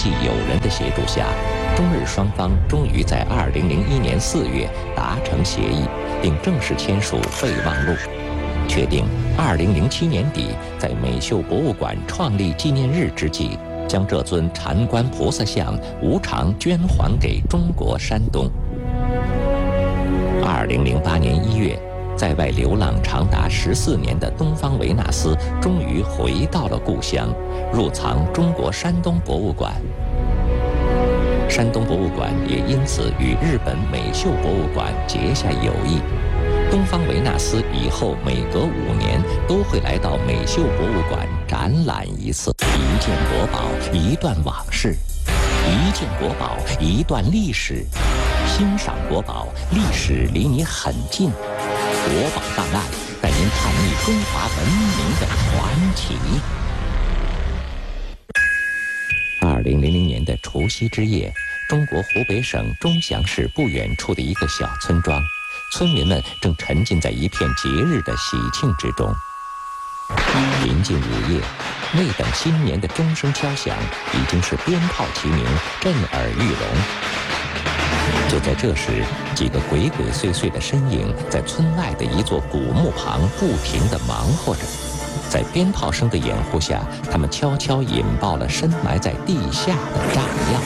际友人的协助下，中日双方终于在2001年4月达成协议，并正式签署备忘录，确定2007年底在美秀博物馆创立纪念日之际，将这尊禅观菩萨像无偿捐还给中国山东。2008年1月，在外流浪长达14年的东方维纳斯终于回到了故乡，入藏中国山东博物馆。山东博物馆也因此与日本美秀博物馆结下友谊。东方维纳斯以后每隔5年都会来到美秀博物馆展览一次。一件国宝，一段往事；一件国宝，一段历史。欣赏国宝，历史离你很近。国宝档案带您探秘中华文明的传奇。2000年的除夕之夜，中国湖北省钟祥市不远处的一个小村庄，村民们正沉浸在一片节日的喜庆之中。临近午夜，未等新年的钟声敲响，已经是鞭炮齐鸣，震耳欲聋。就在这时，几个鬼鬼祟祟的身影在村外的一座古墓旁不停地忙活着。在鞭炮声的掩护下，他们悄悄引爆了深埋在地下的炸药。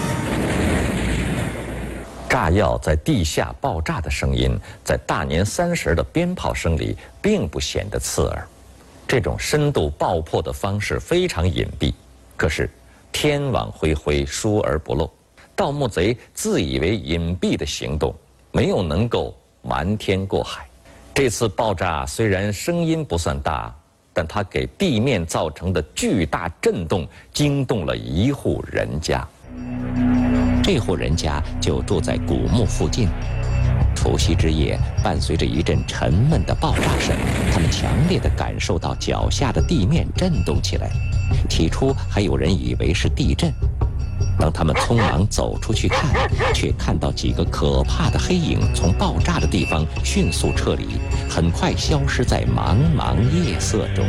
炸药在地下爆炸的声音，在大年30的鞭炮声里并不显得刺耳。这种深度爆破的方式非常隐蔽，可是天网恢恢，疏而不漏。盗墓贼自以为隐蔽的行动，没有能够瞒天过海。这次爆炸虽然声音不算大，但它给地面造成的巨大震动惊动了一户人家。这户人家就住在古墓附近。除夕之夜，伴随着一阵沉闷的爆炸声，他们强烈地感受到脚下的地面震动起来。起初还有人以为是地震。当他们匆忙走出去看，却看到几个可怕的黑影从爆炸的地方迅速撤离，很快消失在茫茫夜色中。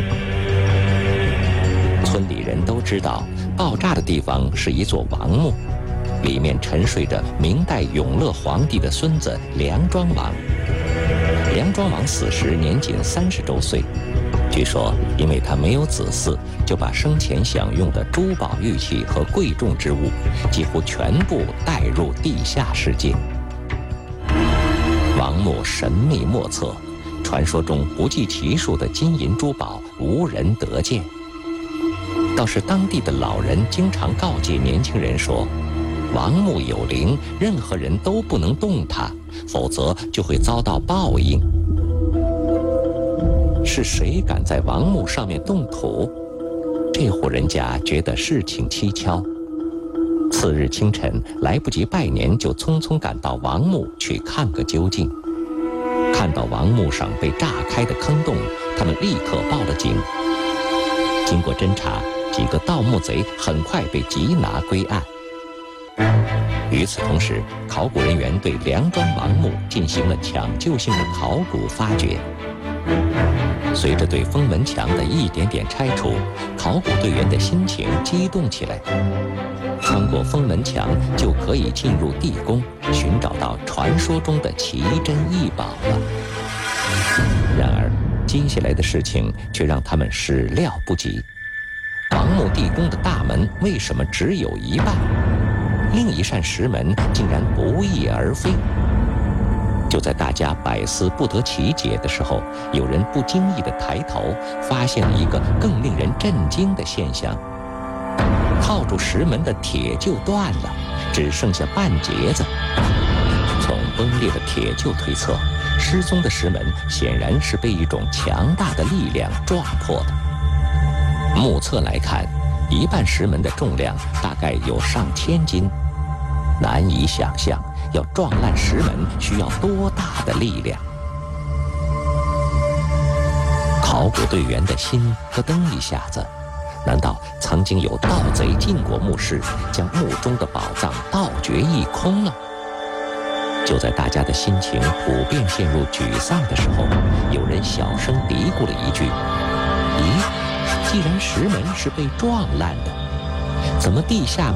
村里人都知道，爆炸的地方是一座王墓，里面沉睡着明代永乐皇帝的孙子梁庄王。梁庄王死时年仅30周岁。据说，因为他没有子嗣，就把生前享用的珠宝玉器和贵重之物几乎全部带入地下世界。王墓神秘莫测，传说中不计其数的金银珠宝无人得见。倒是当地的老人经常告诫年轻人说，王墓有灵，任何人都不能动它，否则就会遭到报应。是谁敢在王墓上面动土？这户人家觉得事情蹊跷。次日清晨，来不及拜年，就匆匆赶到王墓去看个究竟。看到王墓上被炸开的坑洞，他们立刻报了警。经过侦查，几个盗墓贼很快被缉拿归案。与此同时，考古人员对梁庄王墓进行了抢救性的考古发掘。随着对封门墙的一点点拆除，考古队员的心情激动起来。穿过封门墙，就可以进入地宫，寻找到传说中的奇珍异宝了。然而，接下来的事情却让他们始料不及。王墓地宫的大门为什么只有一半？另一扇石门竟然不翼而飞。就在大家百思不得其解的时候，有人不经意地抬头，发现了一个更令人震惊的现象：靠住石门的铁臼断了，只剩下半截子。从崩裂的铁臼推测，失踪的石门显然是被一种强大的力量撞破的。目测来看，一半石门的重量大概有上千斤，难以想象要撞烂石门需要多大的力量。考古队员的心咯噔一下子，难道曾经有盗贼进过墓室，将墓中的宝藏盗掘一空了？就在大家的心情普遍陷入沮丧的时候，有人小声嘀咕了一句：“咦，既然石门是被撞烂的，怎么地下